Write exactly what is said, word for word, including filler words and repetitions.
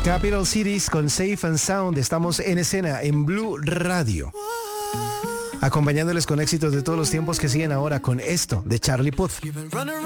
Capital Cities con Safe and Sound. Estamos en escena en Blue Radio, acompañándoles con éxitos de todos los tiempos que siguen ahora con esto de Charlie Puth.